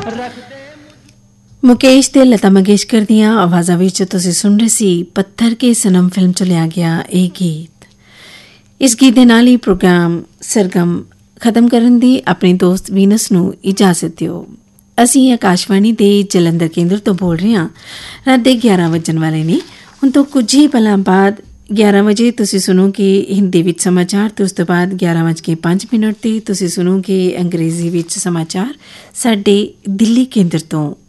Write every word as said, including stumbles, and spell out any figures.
ਮੁਕੇਸ਼ ਤੇ ਲਤਾ ਮੰਗੇਸ਼ਕਰ ਦੀਆਂ ਆਵਾਜ਼ਾਂ ਵਿੱਚ ਤੁਸੀਂ ਸੁਣ ਰਹੇ ਸੀ ਪੱਥਰ ਕੇ ਸਨਮ ਫਿਲਮ 'ਚ ਲਿਆ ਗਿਆ ਇਹ ਗੀਤ। ਇਸ ਗੀਤ ਦੇ ਨਾਲ ਹੀ ਪ੍ਰੋਗਰਾਮ ਸਰਗਮ ਖਤਮ ਕਰਨ ਦੀ ਆਪਣੀ ਦੋਸਤ ਵੀਨਸ ਨੂੰ ਇਜਾਜ਼ਤ ਦਿਓ। ਅਸੀਂ ਆਕਾਸ਼ਵਾਣੀ ਦੇ ਜਲੰਧਰ ਕੇਂਦਰ ਤੋਂ ਬੋਲ ਰਹੇ ਹਾਂ। ਰਾਤ ਦੇ ਗਿਆਰਾਂ ਵੱਜਣ ਵਾਲੇ ਨੇ। ਹੁਣ ਤੋਂ ਕੁਝ ਹੀ ਪਲਾਂ ਬਾਅਦ ਗਿਆਰਾਂ ਵਜੇ ਤੁਸੀਂ ਸੁਣੋਗੇ ਹਿੰਦੀ ਵਿੱਚ ਸਮਾਚਾਰ ਤੇ ਉਸ ਤੋਂ ਬਾਅਦ ਗਿਆਰਾਂ ਵੱਜ ਕੇ ਪੰਜ ਮਿੰਟ 'ਤੇ ਤੁਸੀਂ ਸੁਣੋਗੇ ਅੰਗਰੇਜ਼ੀ ਵਿੱਚ ਸਮਾਚਾਰ ਸਾਡੇ ਦਿੱਲੀ ਕੇਂਦਰ ਤੋਂ।